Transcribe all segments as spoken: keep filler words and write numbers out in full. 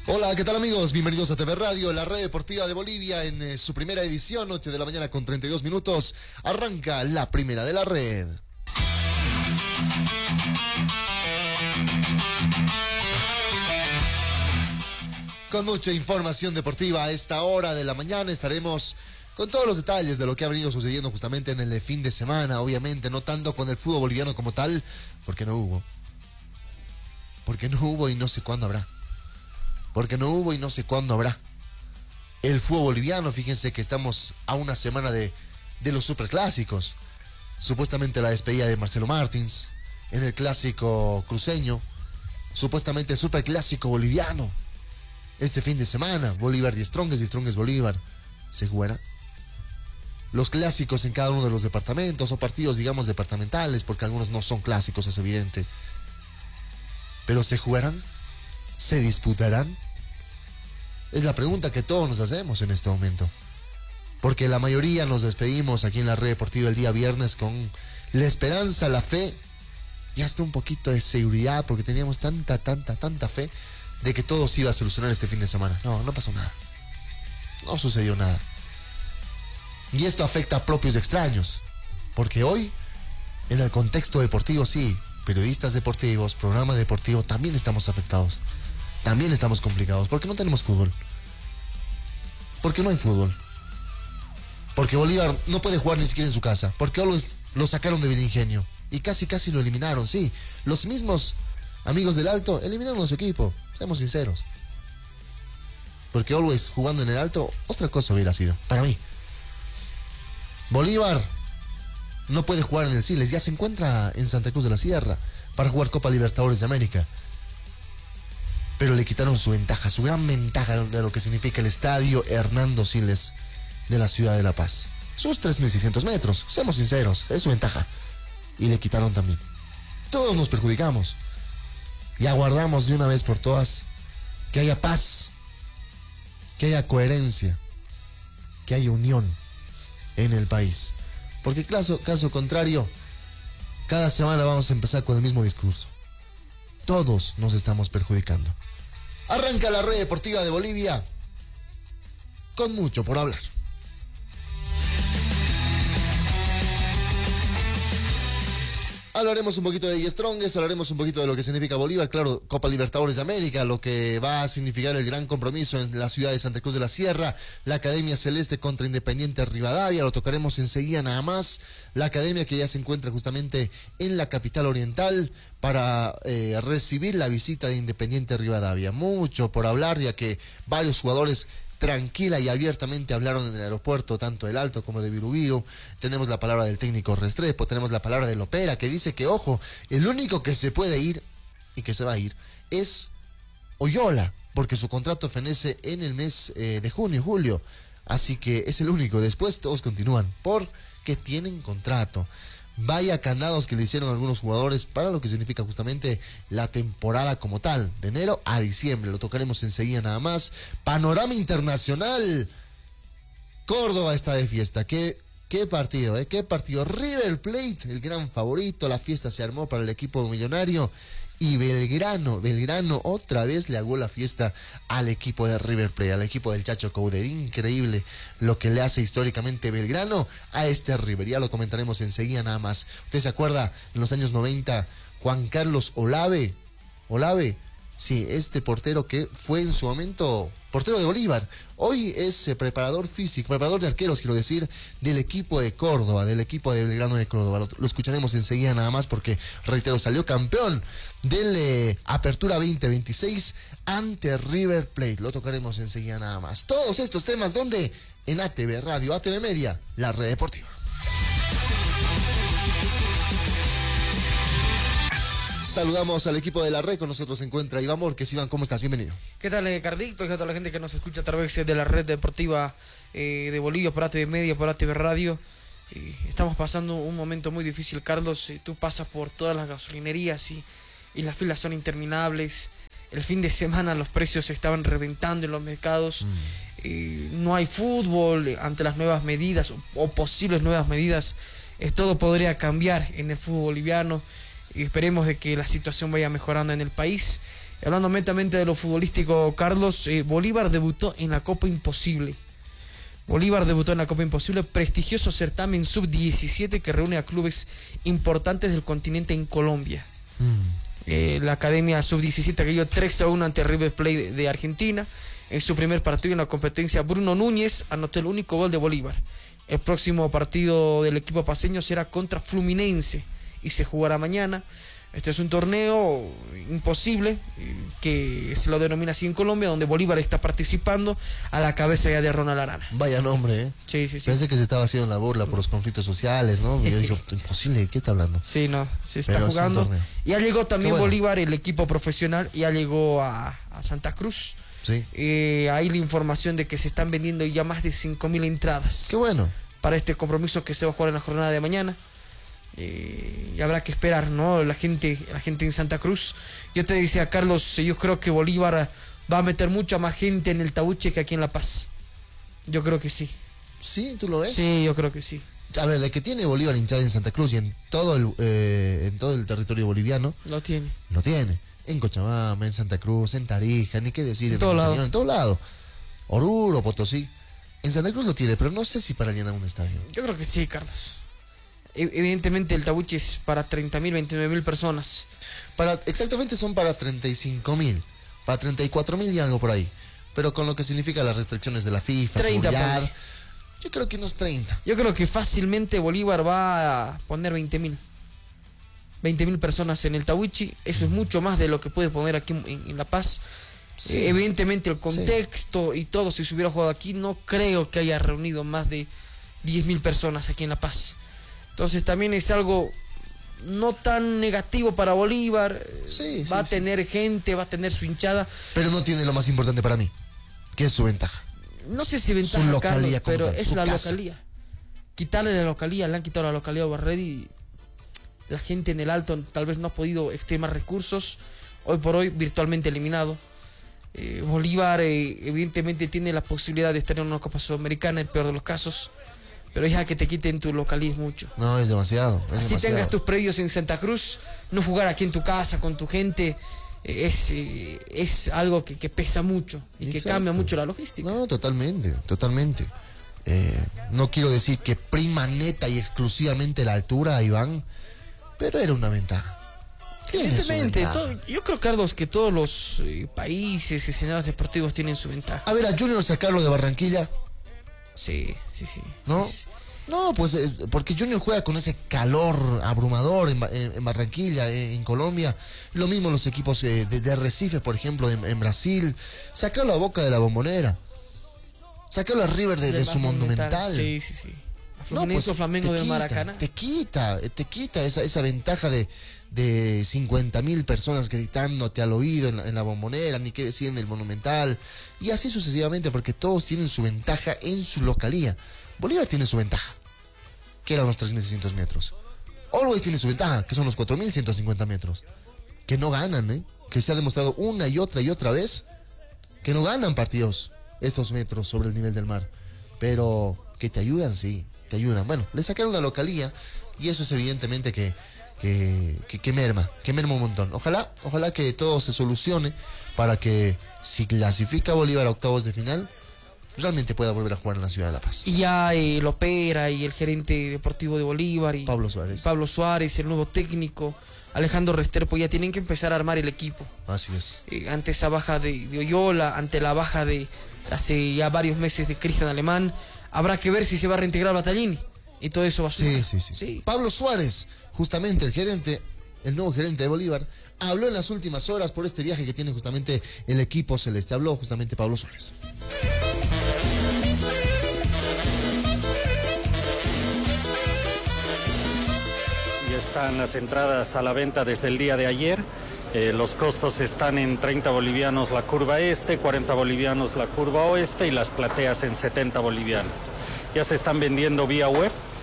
Hola, ¿qué tal amigos? Bienvenidos a T V Radio, la red deportiva de Bolivia en eh, su primera edición, ocho de la mañana con treinta y dos minutos. Arranca la primera de la red. Con mucha información deportiva a esta hora de la mañana estaremos con todos los detalles de lo que ha venido sucediendo justamente en el fin de semana, obviamente no tanto con el fútbol boliviano como tal, porque no hubo. Porque no hubo y no sé cuándo habrá. Porque no hubo y no sé cuándo habrá. El fútbol boliviano, fíjense que estamos a una semana de, de los superclásicos. Supuestamente la despedida de Marcelo Martins en el clásico cruceño. Supuestamente el superclásico boliviano. Este fin de semana, Bolívar y Strongest y Strongest Bolívar. ¿Se jugará? Los clásicos en cada uno de los departamentos o partidos, digamos, departamentales, porque algunos no son clásicos, es evidente. Pero ¿se jugarán? ¿Se disputarán? Es la pregunta que todos nos hacemos en este momento. Porque la mayoría nos despedimos aquí en la red deportiva el día viernes con la esperanza, la fe y hasta un poquito de seguridad, porque teníamos tanta, tanta, tanta fe de que todo se iba a solucionar este fin de semana. No, no pasó nada. No sucedió nada. Y esto afecta a propios y extraños. Porque hoy, en el contexto deportivo, sí, periodistas deportivos, programa deportivo, también estamos afectados. También estamos complicados. Porque no tenemos fútbol. Porque no hay fútbol. Porque Bolívar no puede jugar ni siquiera en su casa. Porque Always lo sacaron de Vilingenio. Y casi, casi lo eliminaron, sí. Los mismos amigos del Alto eliminaron a su equipo. Seamos sinceros. Porque Always jugando en el Alto, otra cosa hubiera sido, para mí. Bolívar no puede jugar en el Siles, ya se encuentra en Santa Cruz de la Sierra para jugar Copa Libertadores de América. Pero le quitaron su ventaja, su gran ventaja de lo que significa el estadio Hernando Siles de la ciudad de La Paz. Sus tres mil seiscientos metros, seamos sinceros, es su ventaja. Y le quitaron también. Todos nos perjudicamos. Y aguardamos de una vez por todas que haya paz, que haya coherencia, que haya unión en el país. Porque caso, caso contrario, cada semana vamos a empezar con el mismo discurso. Todos nos estamos perjudicando. Arranca la red deportiva de Bolivia con mucho por hablar. Hablaremos un poquito de Strongest, hablaremos un poquito de lo que significa Bolívar, claro, Copa Libertadores de América, lo que va a significar el gran compromiso en la ciudad de Santa Cruz de la Sierra, la Academia Celeste contra Independiente Rivadavia, lo tocaremos enseguida nada más, la academia que ya se encuentra justamente en la capital oriental para eh, recibir la visita de Independiente Rivadavia. Mucho por hablar, ya que varios jugadores tranquila y abiertamente hablaron en el aeropuerto, tanto del Alto como de Virubiru. Tenemos la palabra del técnico Restrepo, tenemos la palabra de Lopera, que dice que, ojo, el único que se puede ir, y que se va a ir, es Oyola, porque su contrato fenece en el mes eh, de junio, julio. Así que es el único, después todos continúan, porque tienen contrato. Vaya candados que le hicieron algunos jugadores para lo que significa justamente la temporada como tal, de enero a diciembre, lo tocaremos enseguida nada más. Panorama internacional, Córdoba está de fiesta, qué, qué partido, ¿eh? Qué partido, River Plate, el gran favorito, la fiesta se armó para el equipo millonario. Y Belgrano, Belgrano otra vez le hago la fiesta al equipo de River Plate, al equipo del Chacho Coudet. Increíble lo que le hace históricamente Belgrano a este River. Ya lo comentaremos enseguida nada más. ¿Usted se acuerda en los años noventa, Juan Carlos Olave? Olave, sí, este portero que fue en su momento portero de Bolívar. Hoy es eh, preparador físico, preparador de arqueros, quiero decir, del equipo de Córdoba, del equipo de Belgrano de Córdoba. Lo, lo escucharemos enseguida nada más porque, reitero, salió campeón del eh, Apertura veinte veintiséis ante River Plate. Lo tocaremos enseguida nada más. Todos estos temas, ¿dónde? En A T V Radio, A T V Media, la red deportiva. Saludamos al equipo de la red, con nosotros se encuentra Iván Morques. Iván, ¿cómo estás? Bienvenido. ¿Qué tal, eh, Cardito? ¿Qué tal a toda la gente que nos escucha a través de la red deportiva eh, de Bolivia, por A T V Media, por A T V Radio? Eh, estamos pasando un momento muy difícil, Carlos. Eh, tú pasas por todas las gasolinerías y, y las filas son interminables. El fin de semana los precios se estaban reventando en los mercados. Mm. Eh, no hay fútbol eh, ante las nuevas medidas o, o posibles nuevas medidas. Eh, todo podría cambiar en el fútbol boliviano. Y esperemos de que la situación vaya mejorando en el país. Hablando netamente de lo futbolístico, Carlos, eh, Bolívar debutó en la Copa Imposible. Bolívar debutó en la Copa Imposible, prestigioso certamen sub diecisiete que reúne a clubes importantes del continente en Colombia. Mm. Eh, la Academia sub diecisiete cayó tres a uno ante River Plate de, de Argentina. En su primer partido en la competencia, Bruno Núñez anotó el único gol de Bolívar. El próximo partido del equipo paceño será contra Fluminense y se jugará mañana. Este es un torneo imposible, que se lo denomina así en Colombia, donde Bolívar está participando a la cabeza ya de Ronald Arana. Vaya nombre, ¿eh? Sí, sí, sí. Pensé que se estaba haciendo la burla por los conflictos sociales, ¿no? Y yo dije, imposible, ¿de qué está hablando? Sí, no, se está Pero jugando. Ya llegó también bueno. Bolívar, el equipo profesional, ya llegó a, a Santa Cruz. Sí. Eh, hay la información de que se están vendiendo ya más de cinco mil entradas. Qué bueno. Para este compromiso que se va a jugar en la jornada de mañana. Eh, y habrá que esperar, ¿no? La gente, la gente en Santa Cruz. Yo te decía, Carlos, yo creo que Bolívar va a meter mucha más gente en el Tabuche que aquí en La Paz. Yo creo que sí. ¿Sí? ¿Tú lo ves? Sí, yo creo que sí. A ver, la que tiene Bolívar hinchada en Santa Cruz y en todo el, eh, en todo el territorio boliviano. Lo tiene. Lo tiene. En Cochabamba, en Santa Cruz, en Tarija, ni qué decir. En En todo lado. En todo lado. Oruro, Potosí. En Santa Cruz lo tiene, pero no sé si para llenar un estadio. Yo creo que sí, Carlos. Evidentemente el Tabuche es para treinta mil, veintinueve mil personas. Para, exactamente son para treinta y cinco mil, para treinta y cuatro mil y algo por ahí. Pero con lo que significa las restricciones de la FIFA, treinta, seguridad, ponle. yo creo que unos treinta. Yo creo que fácilmente Bolívar va a poner veinte mil. veinte mil personas en el Tahuichi. Eso es mucho más de lo que puede poner aquí en, en La Paz. Sí. Eh, evidentemente el contexto sí. y todo, si se hubiera jugado aquí, no creo que haya reunido más de diez mil personas aquí en La Paz. Entonces también es algo no tan negativo para Bolívar. Sí, va sí, a tener sí. gente, va a tener su hinchada. Pero no tiene lo más importante para mí, que es su ventaja. No sé si ventaja, Su localía Carlos, como pero tal, es su la casa. localía. Quitarle la localía, le han quitado la localía a Barredi. La gente en el Alto tal vez no ha podido extremar recursos. Hoy por hoy virtualmente eliminado. Eh, Bolívar eh, evidentemente tiene la posibilidad de estar en una Copa Sudamericana, el peor de los casos. Pero ya que te quiten tu localía es mucho. No, es demasiado. Es Así demasiado. tengas tus predios en Santa Cruz, no jugar aquí en tu casa con tu gente, eh, es, eh, es algo que, que pesa mucho y que Exacto. cambia mucho la logística. No, totalmente, totalmente. Eh, no quiero decir que prima neta y exclusivamente la altura, Iván, pero era una ventaja. Evidentemente, todo, yo creo, Carlos, que todos los eh, países, escenarios deportivos tienen su ventaja. A ver, a Junior sacarlo de Barranquilla, Sí, sí, sí. ¿no? Es- No, pues eh, porque Junior juega con ese calor abrumador en, Ba- en- en Barranquilla, eh, en Colombia. Lo mismo los equipos eh, de, de Recife, por ejemplo, en, en Brasil. Sacarlo a Boca de la Bombonera. Sacarlo a River de, de del su Monumental. Sí, sí, sí. A No, Fluminense pues, o Flamengo te del quita, Maracaná. Te quita, eh, te quita esa, esa ventaja de, de cincuenta mil personas gritándote al oído en la, en la Bombonera, ni qué decir en el Monumental. Y así sucesivamente, porque todos tienen su ventaja en su localía. Bolívar tiene su ventaja, que eran los tres mil seiscientos metros. Always tiene su ventaja, que son los cuatro mil ciento cincuenta metros. Que no ganan, ¿eh? Que se ha demostrado una y otra y otra vez que no ganan partidos estos metros sobre el nivel del mar. Pero que te ayudan, sí, te ayudan. Bueno, le sacaron la localía y eso es evidentemente que, que, que, que merma, que merma un montón. Ojalá, ojalá que todo se solucione para que si clasifica Bolívar a octavos de final, realmente pueda volver a jugar en la ciudad de La Paz. Y ya eh, Lopera y el gerente deportivo de Bolívar y Pablo Suárez. Pablo Suárez, el nuevo técnico, Alejandro Restrepo, ya tienen que empezar a armar el equipo. Así es. Eh, ante esa baja de, de Oyola, ante la baja de hace ya varios meses de Cristian Alemán, habrá que ver si se va a reintegrar Battaglini y todo eso va a Sí, sumar. sí, sí, sí. Pablo Suárez, justamente el gerente, el nuevo gerente de Bolívar, habló en las últimas horas por este viaje que tiene justamente el equipo celeste. Habló justamente Pablo Suárez. Ya están las entradas a la venta desde el día de ayer. Eh, los costos están en treinta bolivianos la curva este, cuarenta bolivianos la curva oeste y las plateas en setenta bolivianos. Ya se están vendiendo vía web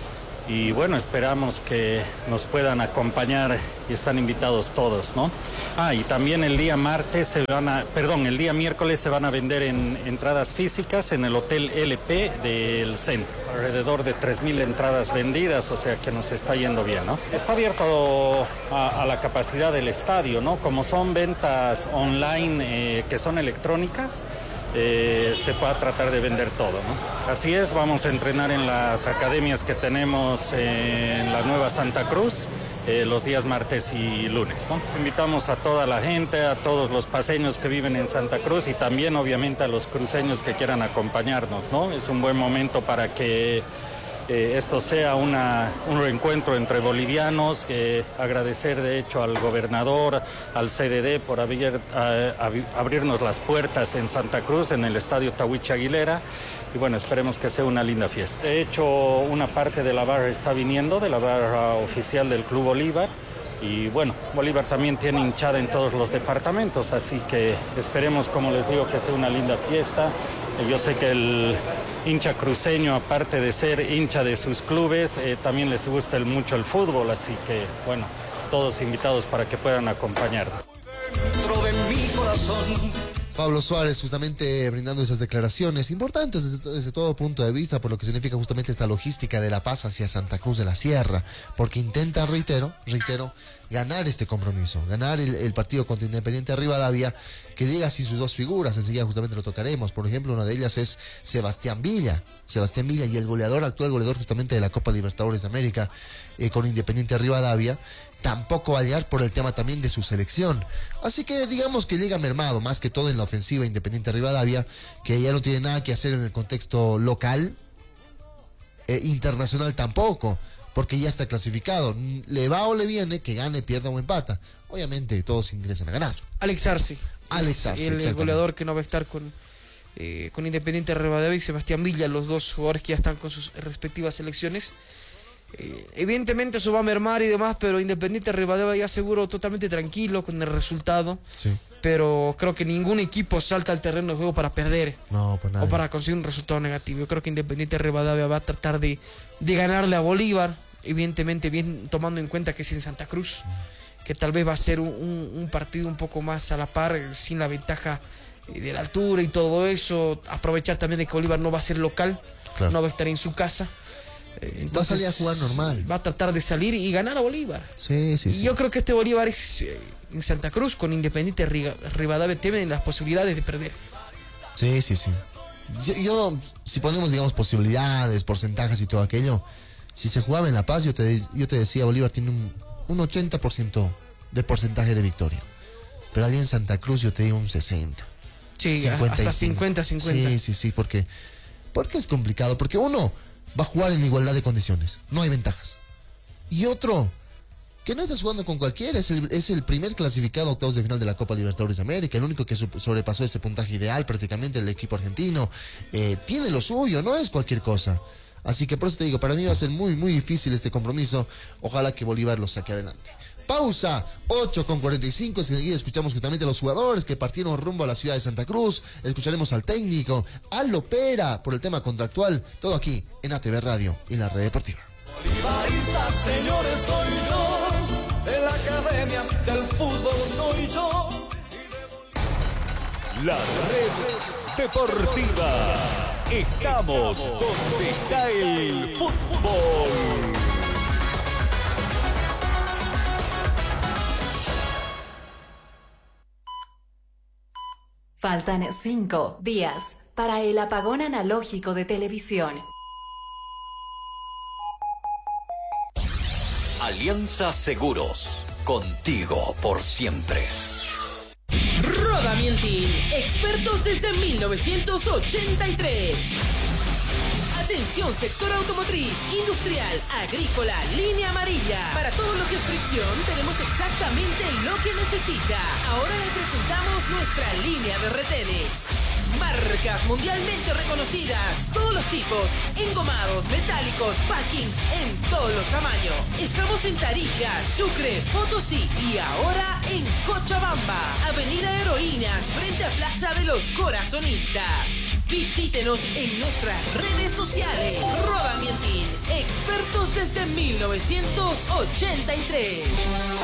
y bueno, esperamos que nos puedan acompañar y están invitados todos, ¿no? Ah, y también el día martes se van a, perdón, el día miércoles se van a vender en entradas físicas en el Hotel L P del centro, alrededor de tres mil entradas vendidas, o sea que nos está yendo bien, ¿no? Está abierto a, a la capacidad del estadio, ¿no? Como son ventas online eh, que son electrónicas, Eh, se pueda tratar de vender todo, ¿no? Así es, vamos a entrenar en las academias que tenemos en la Nueva Santa Cruz eh, los días martes y lunes, ¿no? Invitamos a toda la gente, a todos los paseños que viven en Santa Cruz y también obviamente a los cruceños que quieran acompañarnos, ¿no? Es un buen momento para que Eh, esto sea una, un reencuentro entre bolivianos, que agradecer de hecho al gobernador, al C D D por abrir, a, a, abrirnos las puertas en Santa Cruz, en el estadio Tahuichi Aguilera, y bueno, esperemos que sea una linda fiesta. De hecho, una parte de la barra está viniendo, de la barra oficial del Club Bolívar, y bueno, Bolívar también tiene hinchada en todos los departamentos, así que esperemos, como les digo, que sea una linda fiesta. Yo sé que el hincha cruceño, aparte de ser hincha de sus clubes, eh, también les gusta el, mucho el fútbol, así que bueno, todos invitados para que puedan acompañarnos. Dentro de mi corazón. Pablo Suárez justamente brindando esas declaraciones importantes desde, desde todo punto de vista, por lo que significa justamente esta logística de La Paz hacia Santa Cruz de la Sierra, porque intenta, reitero, reitero, ganar este compromiso, ganar el, el partido contra Independiente Rivadavia, que llega sin sus dos figuras, enseguida justamente lo tocaremos. Por ejemplo, una de ellas es Sebastián Villa, Sebastián Villa y el goleador, actual goleador justamente de la Copa Libertadores de América eh, con Independiente Rivadavia, tampoco va a llegar por el tema también de su selección. Así que digamos que llega mermado, más que todo en la ofensiva Independiente Rivadavia, que ya no tiene nada que hacer en el contexto local, eh, internacional tampoco, porque ya está clasificado. Le va o le viene, que gane, pierda o empata. Obviamente todos ingresan a ganar. Alex Arce. Alex Arce, el, el goleador que no va a estar con, eh, con Independiente Rivadavia, y Sebastián Villa, los dos jugadores que ya están con sus respectivas selecciones. Eh, evidentemente eso va a mermar y demás, pero Independiente Rivadavia ya seguro totalmente tranquilo con el resultado. Sí. Pero creo que ningún equipo salta al terreno de juego para perder, no, pues o para conseguir un resultado negativo. Yo creo que Independiente Rivadavia va a tratar de, de ganarle a Bolívar, evidentemente bien tomando en cuenta que es en Santa Cruz, que tal vez va a ser un, un, un partido un poco más a la par, sin la ventaja de la altura y todo eso. Aprovechar también de que Bolívar no va a ser local, claro, no va a estar en su casa. Entonces, va a salir a jugar normal. Va a tratar de salir y ganar a Bolívar. Sí, sí, y sí. yo creo que este Bolívar es, eh, en Santa Cruz con Independiente Rivadavia tienen las posibilidades de perder. Sí, sí, sí. Yo, yo, si ponemos, digamos, posibilidades, porcentajes y todo aquello, si se jugaba en La Paz, yo te, yo te decía, Bolívar tiene un, un ochenta por ciento de porcentaje de victoria. Pero allí en Santa Cruz yo te digo un sesenta. Sí, cincuenta y cinco. hasta cincuenta cincuenta. Sí, sí, sí, porque, porque es complicado. Porque uno va a jugar en igualdad de condiciones, no hay ventajas. Y otro, que no estás jugando con cualquiera, es el, es el primer clasificado a octavos de final de la Copa Libertadores de América, el único que sobrepasó ese puntaje ideal prácticamente, el equipo argentino. Eh, tiene lo suyo, no es cualquier cosa. Así que por eso te digo, para mí va a ser muy, muy difícil este compromiso. Ojalá que Bolívar lo saque adelante. Pausa, ocho con cuarenta y cinco, enseguida escuchamos justamente a los jugadores que partieron rumbo a la ciudad de Santa Cruz, escucharemos al técnico, al Lopera, por el tema contractual, todo aquí en A T V Radio y en la Red Deportiva. Bolivarista, señores, soy yo, de la academia del fútbol soy yo. La Red Deportiva, estamos donde está el fútbol. Faltan cinco días para el apagón analógico de televisión. Alianza Seguros, contigo por siempre. Rodamientin, expertos desde mil novecientos ochenta y tres. Atención, sector automotriz, industrial, agrícola, línea amarilla. Para todo lo que es fricción, tenemos exactamente lo que necesita. Ahora le presentamos nuestra línea de retenes. Marcas mundialmente reconocidas, todos los tipos, engomados, metálicos, packings, en todos los tamaños. Estamos en Tarija, Sucre, Potosí y ahora en Cochabamba, Avenida Heroínas, frente a Plaza de los Corazonistas. Visítenos en nuestras redes sociales. Rodamientin, expertos desde mil novecientos ochenta y tres.